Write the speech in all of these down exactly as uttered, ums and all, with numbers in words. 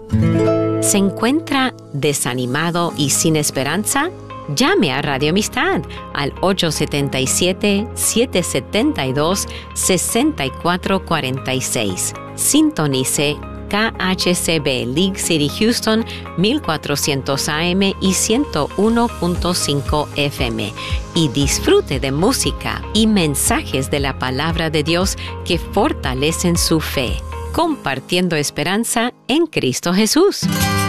¿Se encuentra desanimado y sin esperanza? Llame a Radio Amistad al ocho siete siete, siete siete dos, seis cuatro cuatro seis. Sintonice K H C B League City Houston mil cuatrocientos A M y ciento uno punto cinco F M y disfrute de música y mensajes de la palabra de Dios que fortalecen su fe, compartiendo esperanza en Cristo Jesús.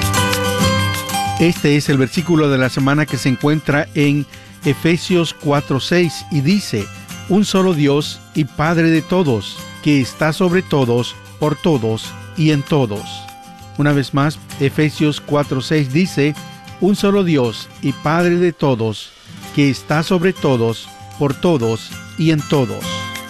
Este es el versículo de la semana que se encuentra en Efesios cuatro seis y dice: un solo Dios y Padre de todos, que está sobre todos, por todos y en todos. Una vez más, Efesios cuatro seis dice: un solo Dios y Padre de todos, que está sobre todos, por todos y en todos.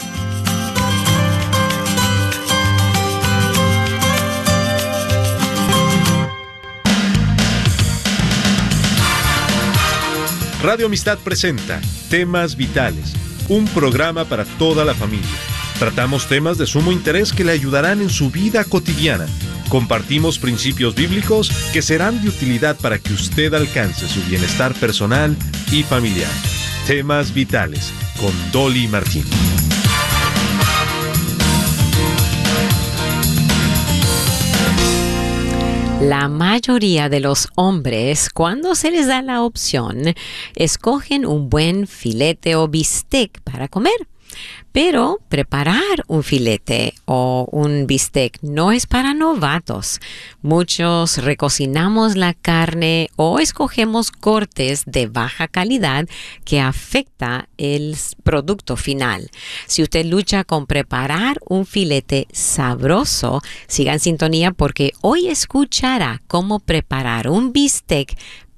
Radio Amistad presenta Temas Vitales, un programa para toda la familia. Tratamos temas de sumo interés que le ayudarán en su vida cotidiana. Compartimos principios bíblicos que serán de utilidad para que usted alcance su bienestar personal y familiar. Temas Vitales, con Dolly Martín. La mayoría de los hombres, cuando se les da la opción, escogen un buen filete o bistec para comer. Pero preparar un filete o un bistec no es para novatos. Muchos recocinamos la carne o escogemos cortes de baja calidad que afecta el producto final. Si usted lucha con preparar un filete sabroso, siga en sintonía porque hoy escuchará cómo preparar un bistec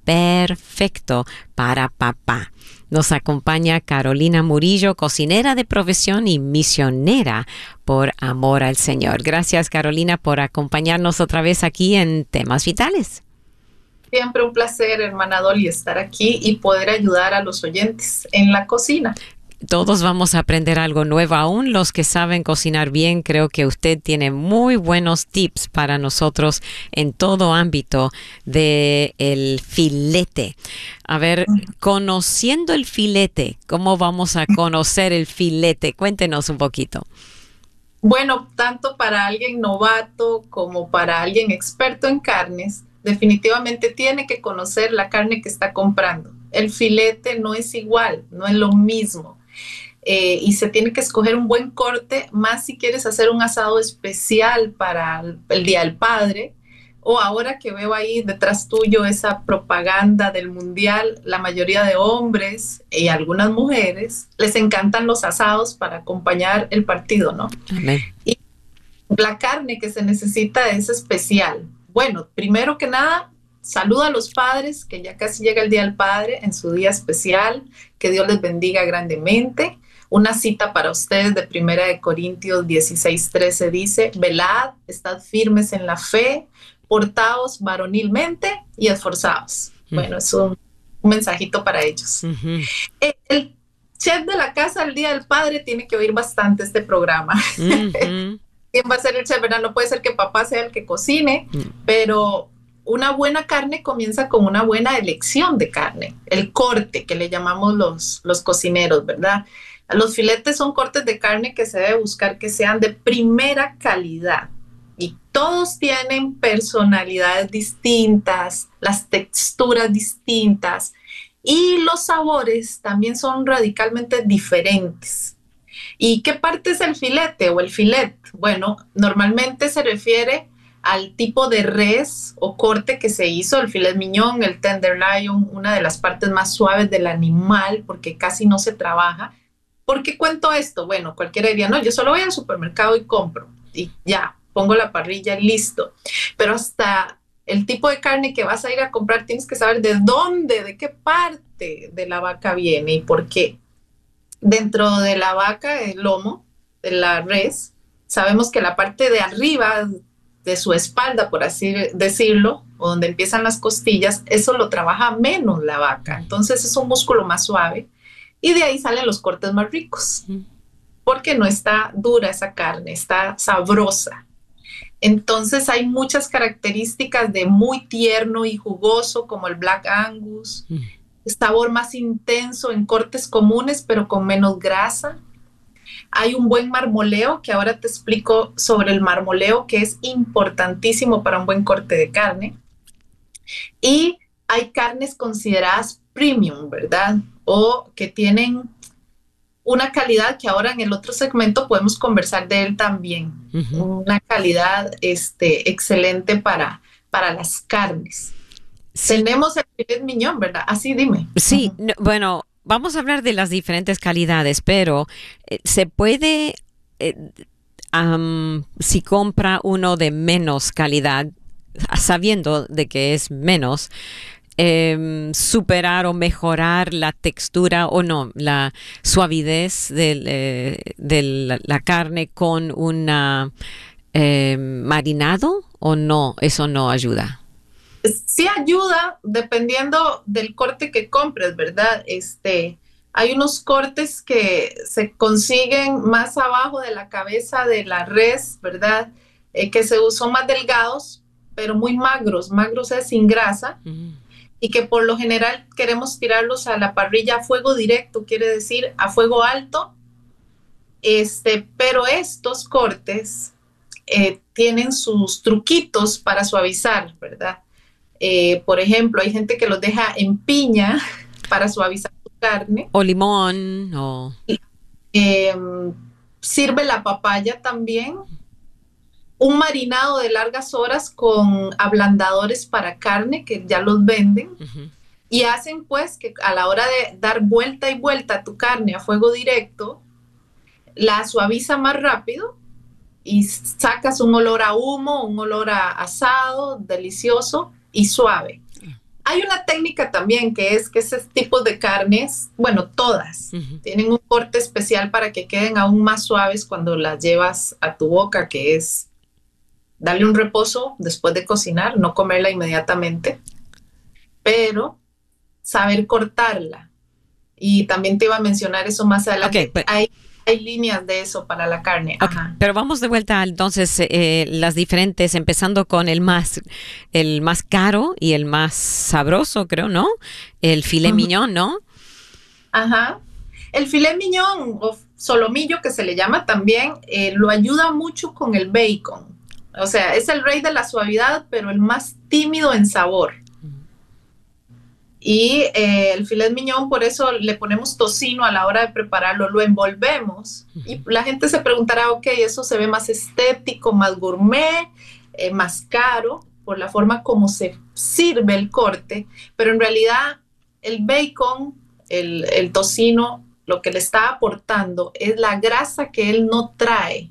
perfecto para papá. Nos acompaña Carolina Murillo, cocinera de profesión y misionera por amor al Señor. Gracias, Carolina, por acompañarnos otra vez aquí en Temas Vitales. Siempre un placer, hermana Dolly, estar aquí y poder ayudar a los oyentes en la cocina. Todos vamos a aprender algo nuevo, aún los que saben cocinar bien. Creo que usted tiene muy buenos tips para nosotros en todo ámbito del filete. A ver, conociendo el filete, ¿cómo vamos a conocer el filete? Cuéntenos un poquito. Bueno, tanto para alguien novato como para alguien experto en carnes, definitivamente tiene que conocer la carne que está comprando. El filete no es igual, no es lo mismo. Eh, y se tiene que escoger un buen corte, más si quieres hacer un asado especial para el, el Día del Padre, o ahora que veo ahí detrás tuyo esa propaganda del mundial, la mayoría de hombres y algunas mujeres les encantan los asados para acompañar el partido, ¿no? Amén. Y la carne que se necesita es especial. Bueno, primero que nada, saludo a los padres, que ya casi llega el Día del Padre en su día especial. Que Dios les bendiga grandemente. Una cita para ustedes de Primera de Corintios dieciséis trece dice: velad, estad firmes en la fe, portaos varonilmente y esforzados. Uh-huh. Bueno, es un, un mensajito para ellos. Uh-huh. El, el chef de la casa el Día del Padre tiene que oír bastante este programa. Uh-huh. ¿Quién va a ser el chef? ¿Verdad? No puede ser que papá sea el que cocine, uh-huh. pero una buena carne comienza con una buena elección de carne, el corte que le llamamos los, los cocineros, ¿verdad? Los filetes son cortes de carne que se debe buscar que sean de primera calidad y todos tienen personalidades distintas, las texturas distintas y los sabores también son radicalmente diferentes. ¿Y qué parte es el filete o el filet? Bueno, normalmente se refiere al tipo de res o corte que se hizo, el filet mignon, el tenderloin, una de las partes más suaves del animal porque casi no se trabaja. ¿Por qué cuento esto? Bueno, cualquiera diría, no, yo solo voy al supermercado y compro y ya, pongo la parrilla y listo. Pero hasta el tipo de carne que vas a ir a comprar tienes que saber de dónde, de qué parte de la vaca viene y por qué. Dentro de la vaca, el lomo de la res, sabemos que la parte de arriba de su espalda, por así decirlo, o donde empiezan las costillas, eso lo trabaja menos la vaca. Entonces es un músculo más suave y de ahí salen los cortes más ricos, porque no está dura esa carne, está sabrosa. Entonces hay muchas características de muy tierno y jugoso, como el Black Angus, mm. sabor más intenso en cortes comunes, pero con menos grasa. Hay un buen marmoleo, que ahora te explico sobre el marmoleo, que es importantísimo para un buen corte de carne. Y hay carnes consideradas premium, ¿verdad? O que tienen una calidad que ahora en el otro segmento podemos conversar de él también. Uh-huh. Una calidad este, excelente para, para las carnes. Sí. Tenemos el filet mignon, ¿verdad? Así dime. Sí, uh-huh. no, bueno, vamos a hablar de las diferentes calidades, pero eh, se puede, eh, um, si compra uno de menos calidad, sabiendo de que es menos, Eh, superar o mejorar la textura o no, la suavidez del, eh, de la, la carne con un eh, marinado, o no, eso no ayuda. Sí ayuda dependiendo del corte que compres, ¿verdad? Este, hay unos cortes que se consiguen más abajo de la cabeza de la res, ¿verdad? Eh, que se son más delgados, pero muy magros, magros es sin grasa. Uh-huh. Y que por lo general queremos tirarlos a la parrilla a fuego directo, quiere decir a fuego alto, este, pero estos cortes eh, tienen sus truquitos para suavizar, ¿verdad? Eh, por ejemplo, hay gente que los deja en piña para suavizar su carne. O limón, o... Eh, sirve la papaya también. Un marinado de largas horas con ablandadores para carne, que ya los venden, uh-huh. y hacen pues que a la hora de dar vuelta y vuelta a tu carne a fuego directo, la suaviza más rápido y sacas un olor a humo, un olor a asado, delicioso y suave. Uh-huh. Hay una técnica también que es que ese tipo de carnes, bueno, todas, uh-huh. tienen un corte especial para que queden aún más suaves cuando las llevas a tu boca, que es darle un reposo después de cocinar, no comerla inmediatamente, pero saber cortarla. Y también te iba a mencionar eso más adelante. Okay, but... hay, hay líneas de eso para la carne. Okay, Ajá. Pero vamos de vuelta entonces eh, las diferentes, empezando con el más, el más caro y el más sabroso, creo, ¿no? El filet uh-huh. mignon, ¿no? Ajá. El filet mignon o solomillo, que se le llama también, eh, lo ayuda mucho con el bacon. O sea, es el rey de la suavidad, pero el más tímido en sabor. Y eh, el filet mignon, por eso le ponemos tocino a la hora de prepararlo, lo envolvemos. Y la gente se preguntará, ok, eso se ve más estético, más gourmet, eh, más caro, por la forma como se sirve el corte. Pero en realidad, el bacon, el, el tocino, lo que le está aportando es la grasa que él no trae.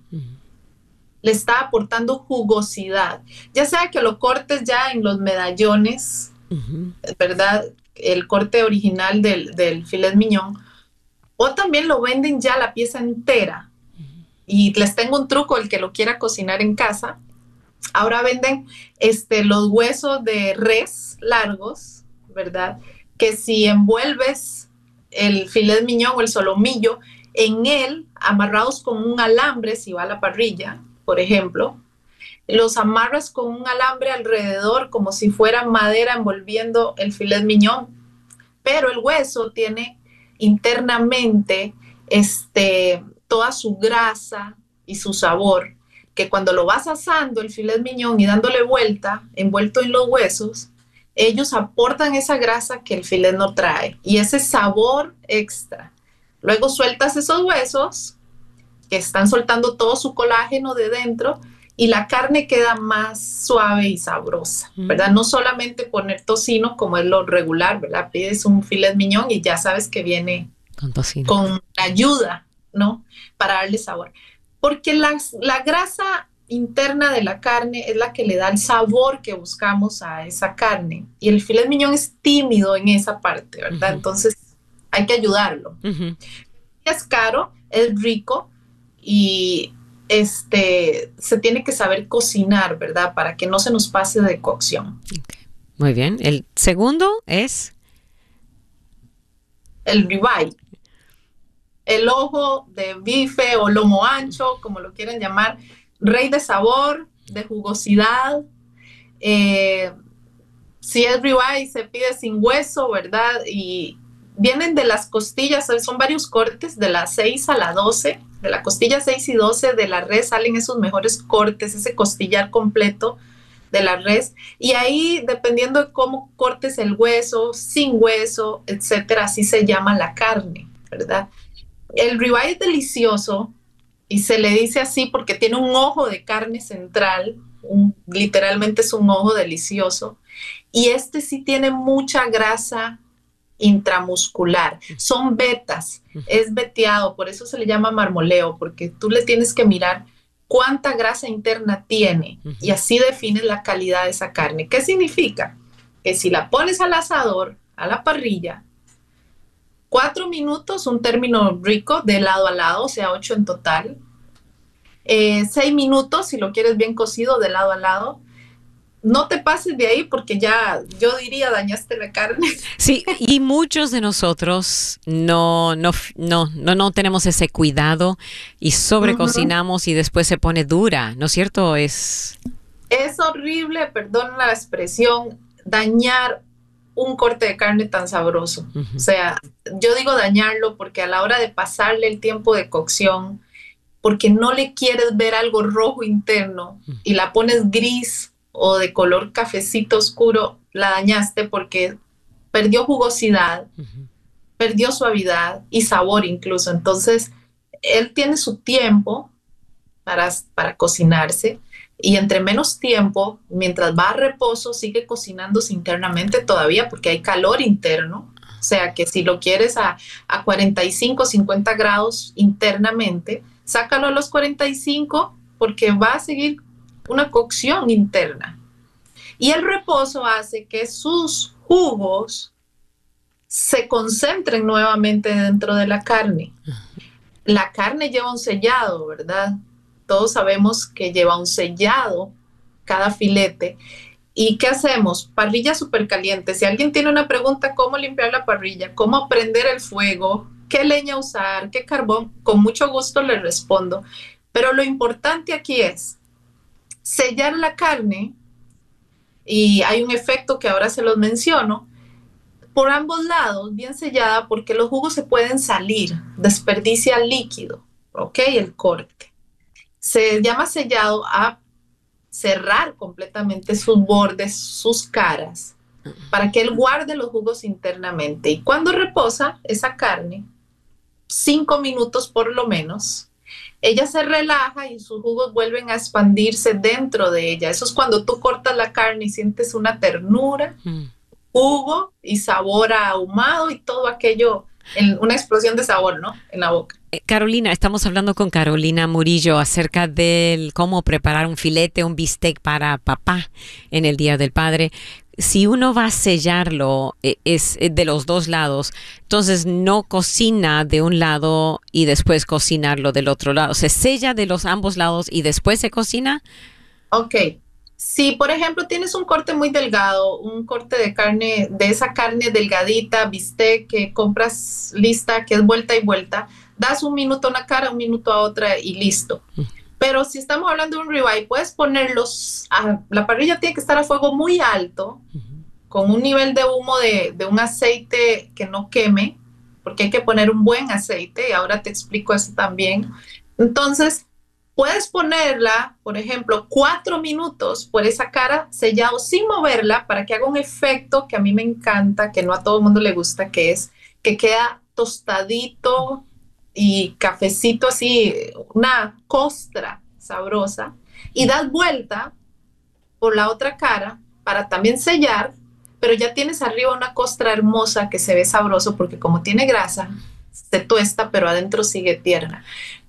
Le está aportando jugosidad, ya sea que lo cortes ya en los medallones, uh-huh. ¿verdad? El corte original del, del filet mignon, o también lo venden ya la pieza entera. Uh-huh. Y les tengo un truco, el que lo quiera cocinar en casa. Ahora venden este, los huesos de res largos, ¿verdad? Que si envuelves el filet mignon o el solomillo en él, amarrados con un alambre, si va a la parrilla, por ejemplo, los amarras con un alambre alrededor como si fuera madera envolviendo el filet mignon, pero el hueso tiene internamente este, toda su grasa y su sabor, que cuando lo vas asando el filet mignon y dándole vuelta, envuelto en los huesos, ellos aportan esa grasa que el filet no trae y ese sabor extra. Luego sueltas esos huesos que están soltando todo su colágeno de dentro y la carne queda más suave y sabrosa, ¿verdad? Mm. No solamente poner tocino como es lo regular, ¿verdad? Pides un filet mignon y ya sabes que viene con tocino, con ayuda, ¿no? Para darle sabor. Porque la, la grasa interna de la carne es la que le da el sabor que buscamos a esa carne. Y el filet mignon es tímido en esa parte, ¿verdad? Uh-huh. Entonces hay que ayudarlo. Uh-huh. Es caro, es rico, y este, se tiene que saber cocinar, ¿verdad? Para que no se nos pase de cocción. Okay. Muy bien. El segundo es... el ribeye. El ojo de bife o lomo ancho, como lo quieran llamar. Rey de sabor, de jugosidad. Eh, si es ribeye se pide sin hueso, ¿verdad? Y vienen de las costillas, son varios cortes, de las seis a la doce, de la costilla seis y doce de la res salen esos mejores cortes, ese costillar completo de la res, y ahí dependiendo de cómo cortes el hueso, sin hueso, etcétera, así se llama la carne, ¿verdad? El ribeye es delicioso y se le dice así porque tiene un ojo de carne central, un, literalmente es un ojo delicioso, y este sí tiene mucha grasa intramuscular, son vetas, es veteado, por eso se le llama marmoleo, porque tú le tienes que mirar cuánta grasa interna tiene y así defines la calidad de esa carne. ¿Qué significa? Que si la pones al asador, a la parrilla, cuatro minutos, un término rico de lado a lado, o sea, ocho en total, eh, seis minutos si lo quieres bien cocido de lado a lado. No te pases de ahí porque ya, yo diría, dañaste la carne. Sí, y muchos de nosotros no, no, no, no, no tenemos ese cuidado y sobrecocinamos uh-huh. y después se pone dura, ¿no es cierto? Es, es horrible, perdón la expresión, dañar un corte de carne tan sabroso. Uh-huh. O sea, yo digo dañarlo porque a la hora de pasarle el tiempo de cocción, porque no le quieres ver algo rojo interno uh-huh. y la pones gris o de color cafecito oscuro, la dañaste porque perdió jugosidad, uh-huh. perdió suavidad y sabor incluso. Entonces, él tiene su tiempo para, para cocinarse y entre menos tiempo, mientras va a reposo, sigue cocinándose internamente todavía porque hay calor interno. O sea, que si lo quieres a, a cuarenta y cinco, cincuenta grados internamente, sácalo a los cuarenta y cinco porque va a seguir una cocción interna. Y el reposo hace que sus jugos se concentren nuevamente dentro de la carne. La carne lleva un sellado, ¿verdad? Todos sabemos que lleva un sellado cada filete. ¿Y qué hacemos? Parrilla súper caliente. Si alguien tiene una pregunta, ¿cómo limpiar la parrilla? ¿Cómo prender el fuego? ¿Qué leña usar? ¿Qué carbón? Con mucho gusto le respondo. Pero lo importante aquí es sellar la carne, y hay un efecto que ahora se los menciono, por ambos lados, bien sellada, porque los jugos se pueden salir, desperdicia líquido, ¿ok? El corte. Se llama sellado a cerrar completamente sus bordes, sus caras, para que él guarde los jugos internamente. Y cuando reposa esa carne, cinco minutos por lo menos, ella se relaja y sus jugos vuelven a expandirse dentro de ella. Eso es cuando tú cortas la carne y sientes una ternura, mm. jugo y sabor ahumado y todo aquello, en una explosión de sabor, ¿no? En la boca. Carolina, estamos hablando con Carolina Murillo acerca de cómo preparar un filete, un bistec para papá en el Día del Padre. Si uno va a sellarlo, es de los dos lados, entonces no cocina de un lado y después cocinarlo del otro lado. ¿Se sella de los ambos lados y después se cocina? Ok. Si, por ejemplo, tienes un corte muy delgado, un corte de carne, de esa carne delgadita, bistec que compras lista, que es vuelta y vuelta, das un minuto a una cara, un minuto a otra y listo. Pero si estamos hablando de un ribeye, puedes ponerlos, a, la parrilla tiene que estar a fuego muy alto, uh-huh. con un nivel de humo de, de un aceite que no queme, porque hay que poner un buen aceite, y ahora te explico eso también. Entonces, puedes ponerla, por ejemplo, cuatro minutos por esa cara sellado sin moverla para que haga un efecto que a mí me encanta, que no a todo el mundo le gusta, que es que queda tostadito y cafecito así, una costra sabrosa, y das vuelta por la otra cara para también sellar, pero ya tienes arriba una costra hermosa que se ve sabroso porque como tiene grasa, se tuesta, pero adentro sigue tierna.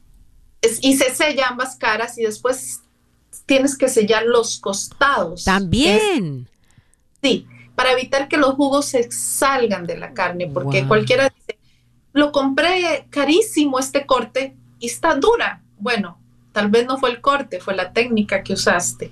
Es, y se sella ambas caras y después tienes que sellar los costados. También. Es, sí, para evitar que los jugos se salgan de la carne, porque wow. cualquiera dice, lo compré carísimo este corte y está dura. Bueno, tal vez no fue el corte, fue la técnica que usaste.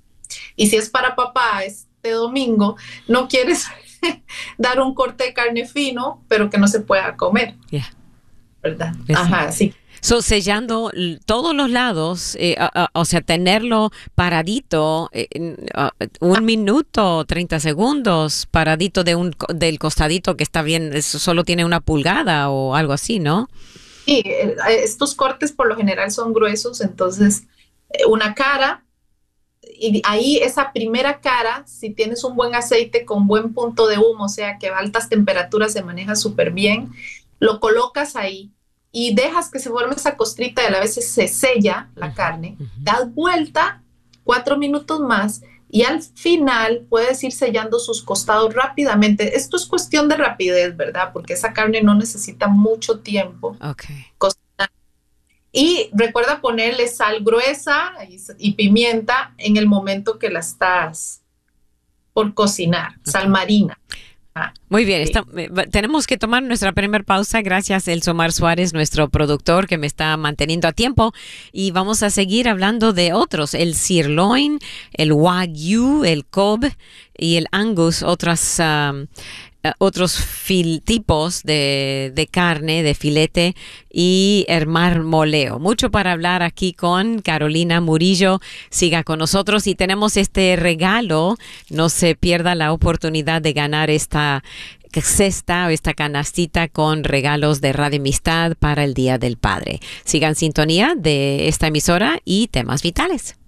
Y si es para papá este domingo, no quieres dar un corte de carne fino, pero que no se pueda comer. Yeah. ¿Verdad? Ajá, sí. So, sellando l- todos los lados, eh, a- a- o sea, tenerlo paradito, eh, en, ah, un minuto, treinta segundos, paradito de un, co- del costadito que está bien, eso solo tiene una pulgada o algo así, ¿no? Sí, eh, estos cortes por lo general son gruesos, entonces eh, una cara, y ahí esa primera cara, si tienes un buen aceite con buen punto de humo, o sea que a altas temperaturas se maneja súper bien, lo colocas ahí y dejas que se forme esa costrita y a la vez se sella la carne, Ujú. das vuelta cuatro minutos más y al final puedes ir sellando sus costados rápidamente. Esto es cuestión de rapidez, ¿verdad? Porque esa carne no necesita mucho tiempo Ok. cocinar. Y recuerda ponerle sal gruesa y, y pimienta en el momento que la estás por cocinar, sal marina. Ah, Muy bien, sí. está- eh, va- tenemos que tomar nuestra primera pausa. Gracias, Elsomar Suárez, nuestro productor, que me está manteniendo a tiempo. Y vamos a seguir hablando de otros, el sirloin, el wagyu, el kobe y el angus, otras, um, eh, otros fil- tipos de, de carne, de filete y el marmoleo. Mucho para hablar aquí con Carolina Murillo. Siga con nosotros y tenemos este regalo. No se pierda la oportunidad de ganar esta cesta o esta canastita con regalos de Radio Amistad para el Día del Padre. Sigan en sintonía de esta emisora y Temas Vitales.